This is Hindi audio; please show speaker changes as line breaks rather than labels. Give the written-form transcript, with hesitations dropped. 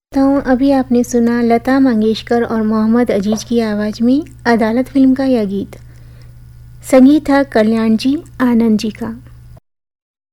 तो अभी आपने सुना लता मंगेशकर और मोहम्मद अजीज की आवाज़ में अदालत फिल्म का यह गीत। संगीत था कल्याण जी आनंद जी का।